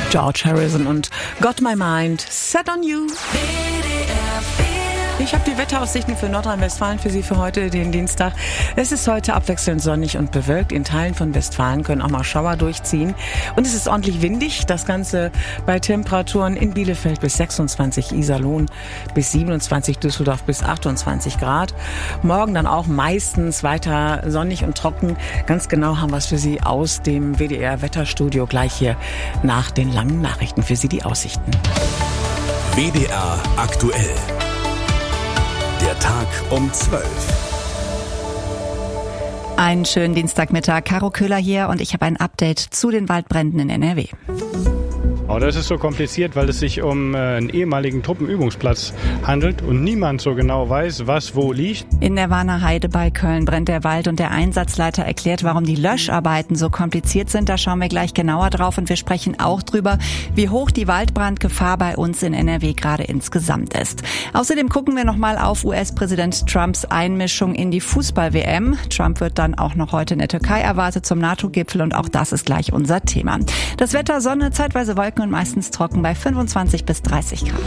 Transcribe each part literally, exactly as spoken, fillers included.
George Harrison und Got My Mind Set on You. Ich habe die Wetteraussichten für Nordrhein-Westfalen für Sie für heute, den Dienstag. Es ist heute abwechselnd sonnig und bewölkt. In Teilen von Westfalen können auch mal Schauer durchziehen. Und es ist ordentlich windig. Das Ganze bei Temperaturen in Bielefeld bis sechsundzwanzig, Iserlohn bis siebenundzwanzig, Düsseldorf bis achtundzwanzig Grad. Morgen dann auch meistens weiter sonnig und trocken. Ganz genau haben wir es für Sie aus dem W D R-Wetterstudio gleich hier nach den langen Nachrichten. Für Sie die Aussichten. W D R aktuell. Der Tag um zwölf. Einen schönen Dienstagmittag. Caro Köhler hier und ich habe ein Update zu den Waldbränden in N R W. Oh, das ist so kompliziert, weil es sich um äh, einen ehemaligen Truppenübungsplatz handelt und niemand so genau weiß, was wo liegt. In der Warner Heide bei Köln brennt der Wald und der Einsatzleiter erklärt, warum die Löscharbeiten so kompliziert sind. Da schauen wir gleich genauer drauf und wir sprechen auch drüber, wie hoch die Waldbrandgefahr bei uns in N R W gerade insgesamt ist. Außerdem gucken wir nochmal auf U S-Präsident Trumps Einmischung in die Fußball-W M. Trump wird dann auch noch heute in der Türkei erwartet zum NATO-Gipfel und auch das ist gleich unser Thema. Das Wetter, Sonne, zeitweise Wolken und meistens trocken bei fünfundzwanzig bis dreißig Grad.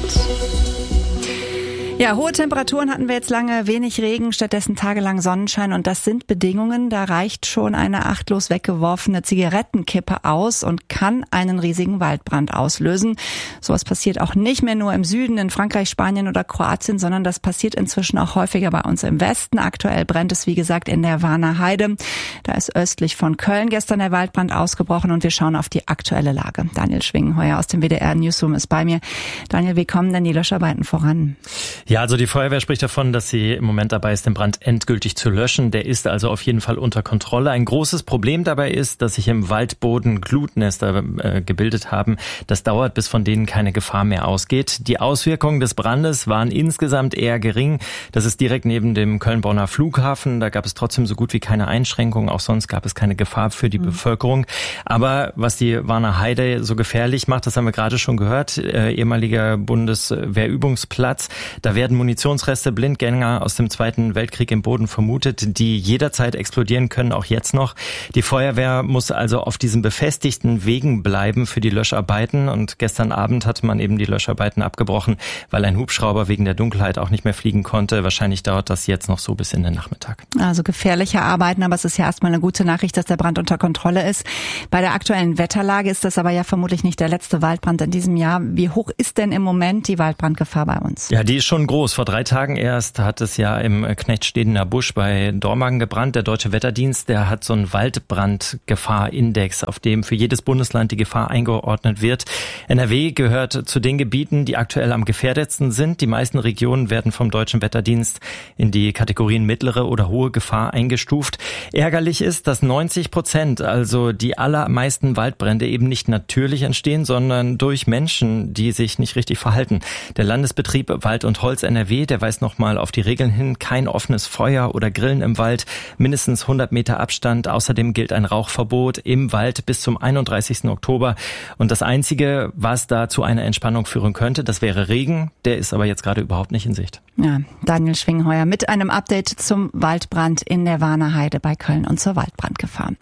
Ja, hohe Temperaturen hatten wir jetzt lange, wenig Regen, stattdessen tagelang Sonnenschein und das sind Bedingungen, da reicht schon eine achtlos weggeworfene Zigarettenkippe aus und kann einen riesigen Waldbrand auslösen. Sowas passiert auch nicht mehr nur im Süden, in Frankreich, Spanien oder Kroatien, sondern das passiert inzwischen auch häufiger bei uns im Westen. Aktuell brennt es, wie gesagt, in der Warner Heide. Da ist östlich von Köln gestern der Waldbrand ausgebrochen und wir schauen auf die aktuelle Lage. Daniel Schwingenheuer aus dem W D R Newsroom ist bei mir. Daniel, wie kommen denn die Löscharbeiten voran? Ja, also die Feuerwehr spricht davon, dass sie im Moment dabei ist, den Brand endgültig zu löschen. Der ist also auf jeden Fall unter Kontrolle. Ein großes Problem dabei ist, dass sich im Waldboden Glutnester äh, gebildet haben. Das dauert, bis von denen keine Gefahr mehr ausgeht. Die Auswirkungen des Brandes waren insgesamt eher gering. Das ist direkt neben dem Köln-Bonner Flughafen. Da gab es trotzdem so gut wie keine Einschränkungen. Auch sonst gab es keine Gefahr für die mhm. Bevölkerung. Aber was die Warner Heide so gefährlich macht, das haben wir gerade schon gehört, äh, ehemaliger Bundeswehrübungsplatz, da werden Munitionsreste, Blindgänger aus dem Zweiten Weltkrieg im Boden vermutet, die jederzeit explodieren können, auch jetzt noch. Die Feuerwehr muss also auf diesen befestigten Wegen bleiben für die Löscharbeiten und gestern Abend hatte man eben die Löscharbeiten abgebrochen, weil ein Hubschrauber wegen der Dunkelheit auch nicht mehr fliegen konnte. Wahrscheinlich dauert das jetzt noch so bis in den Nachmittag. Also gefährliche Arbeiten, aber es ist ja erstmal eine gute Nachricht, dass der Brand unter Kontrolle ist. Bei der aktuellen Wetterlage ist das aber ja vermutlich nicht der letzte Waldbrand in diesem Jahr. Wie hoch ist denn im Moment die Waldbrandgefahr bei uns? Ja, die ist schon groß. Vor drei Tagen erst hat es ja im Knechtstedener Busch bei Dormagen gebrannt. Der Deutsche Wetterdienst, der hat so einen Waldbrandgefahrindex, auf dem für jedes Bundesland die Gefahr eingeordnet wird. N R W gehört zu den Gebieten, die aktuell am gefährdetsten sind. Die meisten Regionen werden vom Deutschen Wetterdienst in die Kategorien mittlere oder hohe Gefahr eingestuft. Ärgerlich ist, dass neunzig Prozent, also die allermeisten Waldbrände eben nicht natürlich entstehen, sondern durch Menschen, die sich nicht richtig verhalten. Der Landesbetrieb Wald und Holz N R W, der weist nochmal auf die Regeln hin, kein offenes Feuer oder Grillen im Wald, mindestens hundert Meter Abstand. Außerdem gilt ein Rauchverbot im Wald bis zum einunddreißigsten Oktober. Und das Einzige, was da zu einer Entspannung führen könnte, das wäre Regen. Der ist aber jetzt gerade überhaupt nicht in Sicht. Ja, Daniel Schwingenheuer mit einem Update zum Waldbrand in der Warner Heide bei Köln und zur Waldbrandgefahr.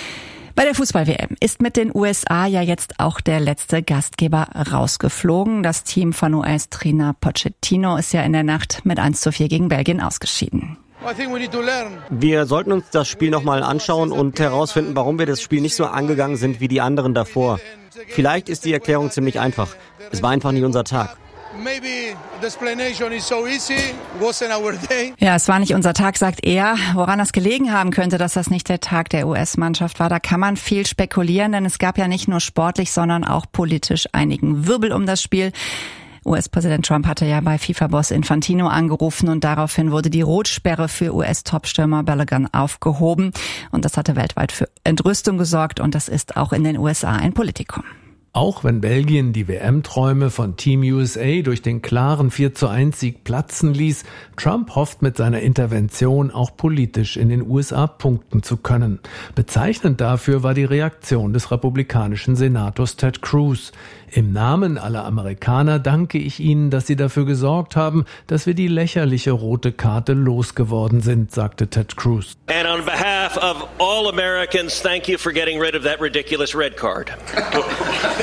Bei der Fußball-W M ist mit den U S A ja jetzt auch der letzte Gastgeber rausgeflogen. Das Team von U S-Trainer Pochettino ist ja in der Nacht mit eins zu vier gegen Belgien ausgeschieden. Wir sollten uns das Spiel nochmal anschauen und herausfinden, warum wir das Spiel nicht so angegangen sind wie die anderen davor. Vielleicht ist die Erklärung ziemlich einfach. Es war einfach nicht unser Tag. Ja, es war nicht unser Tag, sagt er. Woran das gelegen haben könnte, dass das nicht der Tag der U S-Mannschaft war, da kann man viel spekulieren, denn es gab ja nicht nur sportlich, sondern auch politisch einigen Wirbel um das Spiel. U S-Präsident Trump hatte ja bei FIFA-Boss Infantino angerufen und daraufhin wurde die Rotsperre für U S-Topstürmer Balogun aufgehoben. Und das hatte weltweit für Entrüstung gesorgt und das ist auch in den U S A ein Politikum. Auch wenn Belgien die W M-Träume von Team U S A durch den klaren vier zu eins Sieg platzen ließ, Trump hofft mit seiner Intervention auch politisch in den U S A punkten zu können. Bezeichnend dafür war die Reaktion des republikanischen Senators Ted Cruz. Im Namen aller Amerikaner danke ich Ihnen, dass Sie dafür gesorgt haben, dass wir die lächerliche rote Karte losgeworden sind, sagte Ted Cruz. And on behalf of all Americans, thank you for getting rid of that ridiculous red card.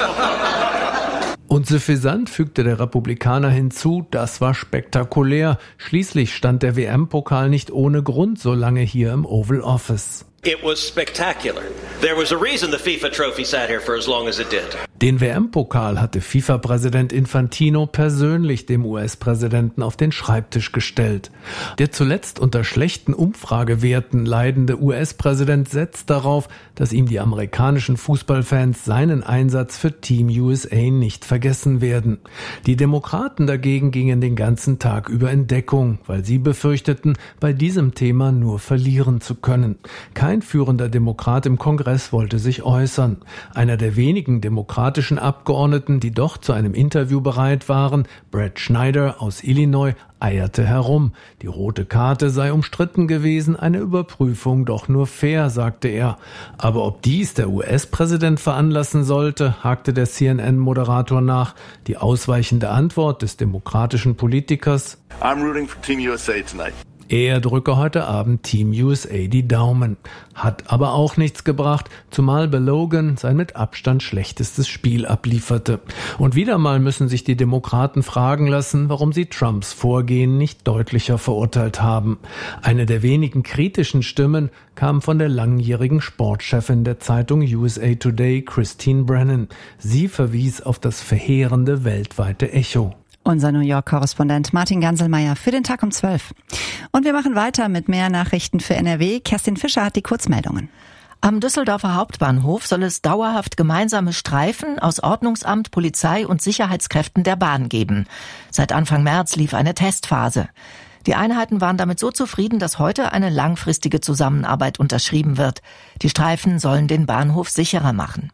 Und suffisant fügte der Republikaner hinzu, das war spektakulär. Schließlich stand der W M-Pokal nicht ohne Grund so lange hier im Oval Office. It was spectacular. There was a reason the FIFA trophy sat here for as long as it did. Den W M-Pokal hatte FIFA-Präsident Infantino persönlich dem U S-Präsidenten auf den Schreibtisch gestellt. Der zuletzt unter schlechten Umfragewerten leidende U S-Präsident setzt darauf, dass ihm die amerikanischen Fußballfans seinen Einsatz für Team U S A nicht vergessen werden. Die Demokraten dagegen gingen den ganzen Tag über in Deckung, weil sie befürchteten, bei diesem Thema nur verlieren zu können. Kein führender Demokrat im Kongress wollte sich äußern. Einer der wenigen demokratischen Abgeordneten, die doch zu einem Interview bereit waren, Brad Schneider aus Illinois, eierte herum. Die rote Karte sei umstritten gewesen, eine Überprüfung doch nur fair, sagte er. Aber ob dies der U S-Präsident veranlassen sollte, hakte der C N N-Moderator nach. Die ausweichende Antwort des demokratischen Politikers: I'm rooting for Team U S A tonight. Er drücke heute Abend Team U S A die Daumen. Hat aber auch nichts gebracht, zumal Balogun sein mit Abstand schlechtestes Spiel ablieferte. Und wieder mal müssen sich die Demokraten fragen lassen, warum sie Trumps Vorgehen nicht deutlicher verurteilt haben. Eine der wenigen kritischen Stimmen kam von der langjährigen Sportchefin der Zeitung U S A Today, Christine Brennan. Sie verwies auf das verheerende weltweite Echo. Unser New York-Korrespondent Martin Ganselmeier für den Tag um zwölf. Und wir machen weiter mit mehr Nachrichten für N R W. Kerstin Fischer hat die Kurzmeldungen. Am Düsseldorfer Hauptbahnhof soll es dauerhaft gemeinsame Streifen aus Ordnungsamt, Polizei und Sicherheitskräften der Bahn geben. Seit Anfang März lief eine Testphase. Die Einheiten waren damit so zufrieden, dass heute eine langfristige Zusammenarbeit unterschrieben wird. Die Streifen sollen den Bahnhof sicherer machen.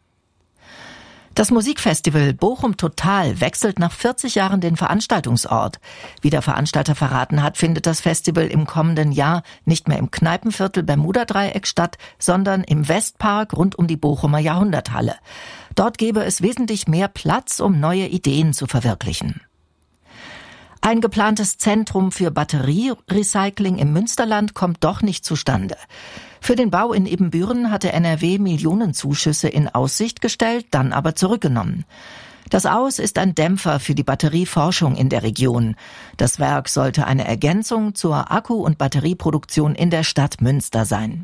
Das Musikfestival Bochum Total wechselt nach vierzig Jahren den Veranstaltungsort. Wie der Veranstalter verraten hat, findet das Festival im kommenden Jahr nicht mehr im Kneipenviertel Bermuda-Dreieck statt, sondern im Westpark rund um die Bochumer Jahrhunderthalle. Dort gäbe es wesentlich mehr Platz, um neue Ideen zu verwirklichen. Ein geplantes Zentrum für Batterierecycling im Münsterland kommt doch nicht zustande. Für den Bau in Ibbenbüren hatte N R W Millionenzuschüsse in Aussicht gestellt, dann aber zurückgenommen. Das Aus ist ein Dämpfer für die Batterieforschung in der Region. Das Werk sollte eine Ergänzung zur Akku- und Batterieproduktion in der Stadt Münster sein.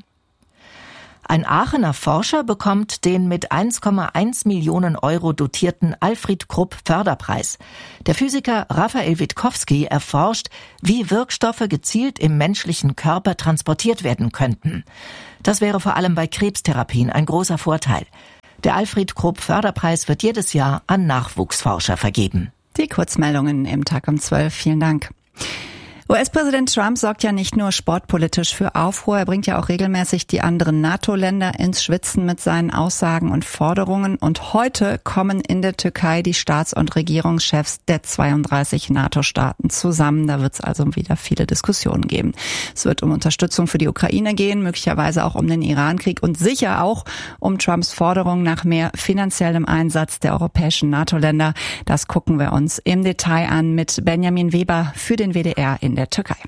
Ein Aachener Forscher bekommt den mit eins Komma eins Millionen Euro dotierten Alfred Krupp Förderpreis. Der Physiker Raphael Witkowski erforscht, wie Wirkstoffe gezielt im menschlichen Körper transportiert werden könnten. Das wäre vor allem bei Krebstherapien ein großer Vorteil. Der Alfred Krupp Förderpreis wird jedes Jahr an Nachwuchsforscher vergeben. Die Kurzmeldungen im Tag um zwölf. Vielen Dank. U S-Präsident Trump sorgt ja nicht nur sportpolitisch für Aufruhr, er bringt ja auch regelmäßig die anderen NATO-Länder ins Schwitzen mit seinen Aussagen und Forderungen. Und heute kommen in der Türkei die Staats- und Regierungschefs der zweiunddreißig NATO-Staaten zusammen. Da wird es also wieder viele Diskussionen geben. Es wird um Unterstützung für die Ukraine gehen, möglicherweise auch um den Iran-Krieg und sicher auch um Trumps Forderung nach mehr finanziellem Einsatz der europäischen NATO-Länder. Das gucken wir uns im Detail an mit Benjamin Weber für den W D R in der Türkei.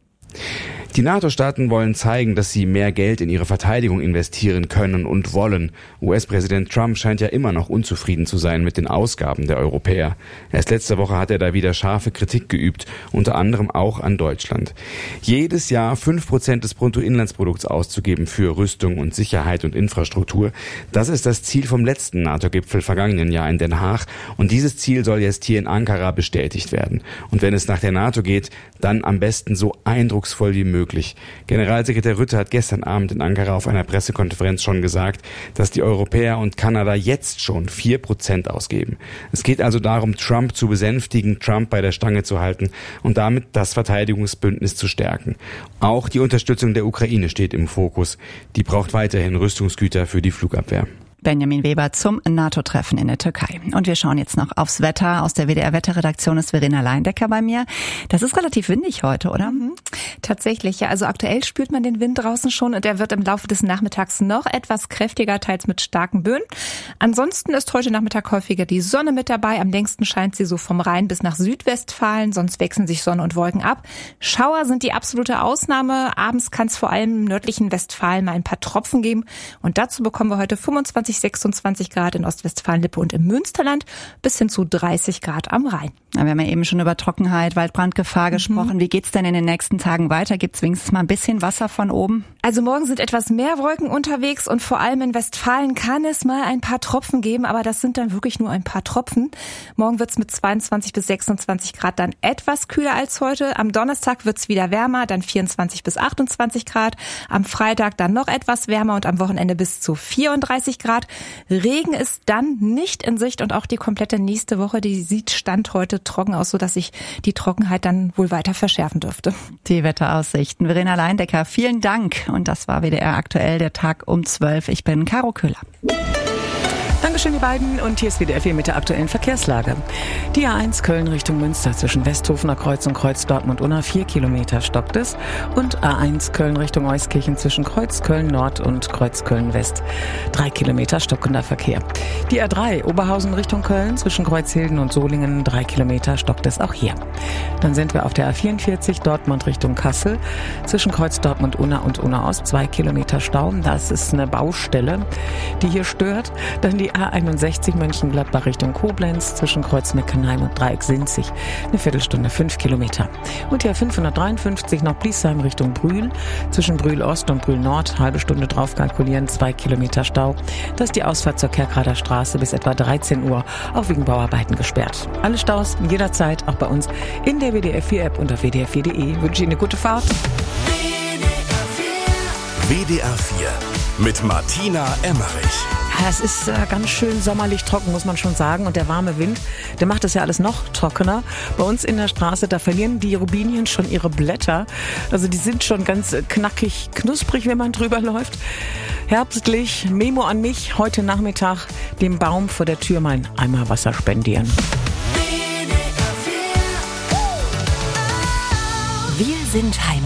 Die NATO-Staaten wollen zeigen, dass sie mehr Geld in ihre Verteidigung investieren können und wollen. U S-Präsident Trump scheint ja immer noch unzufrieden zu sein mit den Ausgaben der Europäer. Erst letzte Woche hat er da wieder scharfe Kritik geübt, unter anderem auch an Deutschland. Jedes Jahr fünf Prozent des Bruttoinlandsprodukts auszugeben für Rüstung und Sicherheit und Infrastruktur, das ist das Ziel vom letzten NATO-Gipfel vergangenen Jahr in Den Haag. Und dieses Ziel soll jetzt hier in Ankara bestätigt werden. Und wenn es nach der NATO geht, dann am besten so eindrucksvoll wie möglich. Generalsekretär Rutte hat gestern Abend in Ankara auf einer Pressekonferenz schon gesagt, dass die Europäer und Kanada jetzt schon vier Prozent ausgeben. Es geht also darum, Trump zu besänftigen, Trump bei der Stange zu halten und damit das Verteidigungsbündnis zu stärken. Auch die Unterstützung der Ukraine steht im Fokus. Die braucht weiterhin Rüstungsgüter für die Flugabwehr. Benjamin Weber zum NATO-Treffen in der Türkei. Und wir schauen jetzt noch aufs Wetter. Aus der W D R-Wetterredaktion ist Verena Leindecker bei mir. Das ist relativ windig heute, oder? Mhm. Tatsächlich, ja. Also aktuell spürt man den Wind draußen schon und er wird im Laufe des Nachmittags noch etwas kräftiger, teils mit starken Böen. Ansonsten ist heute Nachmittag häufiger die Sonne mit dabei. Am längsten scheint sie so vom Rhein bis nach Südwestfalen, sonst wechseln sich Sonne und Wolken ab. Schauer sind die absolute Ausnahme. Abends kann es vor allem im nördlichen Westfalen mal ein paar Tropfen geben. Und dazu bekommen wir heute fünfundzwanzig fünfundvierzig, sechsundzwanzig Grad in Ostwestfalen-Lippe und im Münsterland bis hin zu dreißig Grad am Rhein. Wir haben ja eben schon über Trockenheit, Waldbrandgefahr mhm. gesprochen. Wie geht's denn in den nächsten Tagen weiter? Gibt's wenigstens mal ein bisschen Wasser von oben? Also morgen sind etwas mehr Wolken unterwegs und vor allem in Westfalen kann es mal ein paar Tropfen geben, aber das sind dann wirklich nur ein paar Tropfen. Morgen wird's mit zweiundzwanzig bis sechsundzwanzig Grad dann etwas kühler als heute. Am Donnerstag wird's wieder wärmer, dann vierundzwanzig bis achtundzwanzig Grad. Am Freitag dann noch etwas wärmer und am Wochenende bis zu vierunddreißig Grad. Regen ist dann nicht in Sicht und auch die komplette nächste Woche, die sieht Stand heute trocken aus, sodass sich die Trockenheit dann wohl weiter verschärfen dürfte. Die Wetteraussichten. Verena Leindecker, vielen Dank. Und das war W D R aktuell, der Tag um zwölf. Ich bin Caro Köhler. Dankeschön, die beiden. Und hier ist W D R vier mit der aktuellen Verkehrslage. Die A eins Köln Richtung Münster zwischen Westhofener Kreuz und Kreuz Dortmund-Unna vier Kilometer stockt es. Und A eins Köln Richtung Euskirchen zwischen Kreuz Köln Nord und Kreuz Köln West drei Kilometer stockender Verkehr. Die A drei Oberhausen Richtung Köln zwischen Kreuzhilden und Solingen drei Kilometer stockt es auch hier. Dann sind wir auf der A vierundvierzig Dortmund Richtung Kassel zwischen Kreuz Dortmund-Unna und Unna Ost zwei Kilometer Stau. Das ist eine Baustelle, die hier stört. Dann die A einundsechzig Mönchengladbach Richtung Koblenz zwischen Kreuz Meckenheim und Dreieck Sinzig. Eine Viertelstunde, fünf Kilometer. Und die A fünfhundertdreiundfünfzig nach Bliesheim Richtung Brühl zwischen Brühl Ost und Brühl Nord. Halbe Stunde drauf kalkulieren, zwei Kilometer Stau. Das ist die Ausfahrt zur Kerkrader Straße bis etwa dreizehn Uhr, auch wegen Bauarbeiten gesperrt. Alle Staus jederzeit, auch bei uns in der W D R vier App und auf w d r vier punkt de. Wünsche Ihnen eine gute Fahrt. W D R vier mit Martina Emmerich. Ja, es ist äh, ganz schön sommerlich trocken, muss man schon sagen. Und der warme Wind, der macht es ja alles noch trockener. Bei uns in der Straße, da verlieren die Robinien schon ihre Blätter. Also die sind schon ganz knackig, knusprig, wenn man drüber läuft. Herbstlich, Memo an mich, heute Nachmittag dem Baum vor der Tür mein Eimer Wasser spendieren. Wir sind Heim.